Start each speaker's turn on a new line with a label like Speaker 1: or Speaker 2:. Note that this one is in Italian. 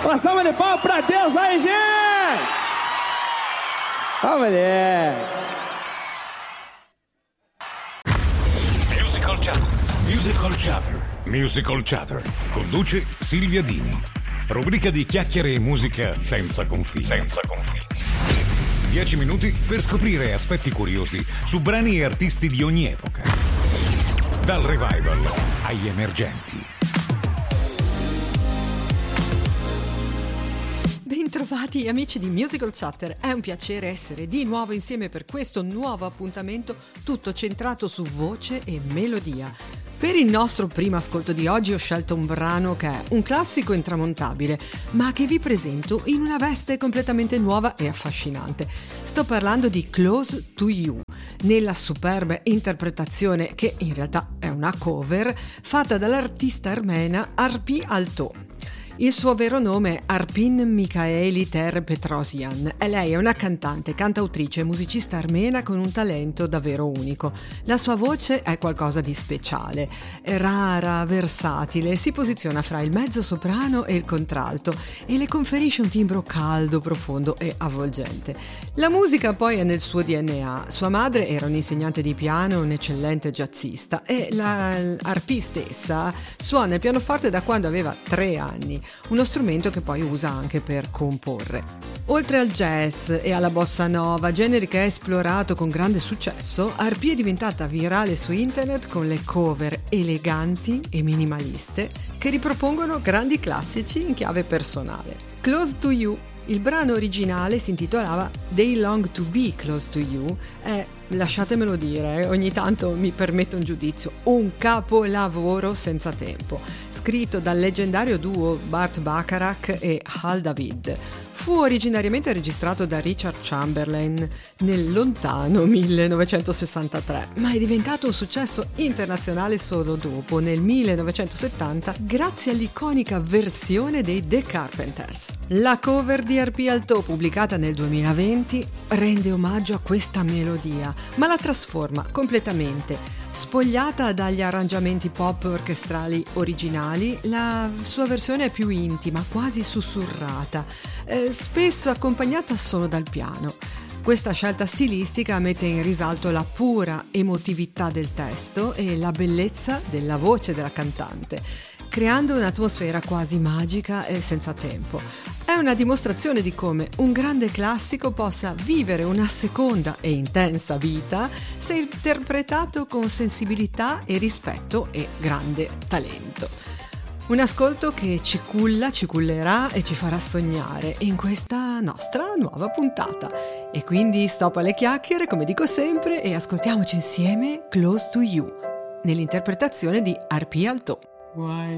Speaker 1: Uma salva de palmas pra Deus aí, gente! Ó, mulher!
Speaker 2: Musical Chatter. Musical Chatter. Musical Chatter. Conduce Silvia Dini. Rubrica di chiacchiere e musica senza confini. 10 minuti per scoprire aspetti curiosi su brani e artisti di ogni epoca. Dal revival agli emergenti.
Speaker 3: Bentrovati amici di Musical Chatter, è un piacere essere di nuovo insieme per questo nuovo appuntamento tutto centrato su voce e melodia. Per il nostro primo ascolto di oggi ho scelto un brano che è un classico intramontabile, ma che vi presento in una veste completamente nuova e affascinante. Sto parlando di Close to You, nella superba interpretazione che in realtà è una cover fatta dall'artista armena Arpi Alto. Il suo vero nome è Arpin Mikhaeli Ter Petrosyan e lei è una cantante, cantautrice e musicista armena con un talento davvero unico. La sua voce è qualcosa di speciale, è rara, versatile, si posiziona fra il mezzo soprano e il contralto e le conferisce un timbro caldo, profondo e avvolgente. La musica poi è nel suo DNA. Sua madre era un'insegnante di piano, un'eccellente jazzista e Arpi stessa suona il pianoforte da quando aveva 3 anni. Uno strumento che poi usa anche per comporre. Oltre al jazz e alla bossa nova, generi che ha esplorato con grande successo, Arpi è diventata virale su internet con le cover eleganti e minimaliste che ripropongono grandi classici in chiave personale. Close to You. Il brano originale si intitolava They Long to Be Close to You e, lasciatemelo dire, ogni tanto mi permetto un giudizio, un capolavoro senza tempo, scritto dal leggendario duo Burt Bacharach e Hal David. Fu originariamente registrato da Richard Chamberlain nel lontano 1963, ma è diventato un successo internazionale solo dopo, nel 1970, grazie all'iconica versione dei The Carpenters. La cover di Arpi Alto, pubblicata nel 2020, rende omaggio a questa melodia, ma la trasforma completamente. Spogliata dagli arrangiamenti pop orchestrali originali, la sua versione è più intima, quasi sussurrata, spesso accompagnata solo dal piano. Questa scelta stilistica mette in risalto la pura emotività del testo e la bellezza della voce della cantante, creando un'atmosfera quasi magica e senza tempo. È una dimostrazione di come un grande classico possa vivere una seconda e intensa vita se interpretato con sensibilità e rispetto e grande talento. Un ascolto che ci cullerà e ci farà sognare in questa nostra nuova puntata. E quindi stop alle chiacchiere, come dico sempre, e ascoltiamoci insieme Close to You, nell'interpretazione di Arpi Alto.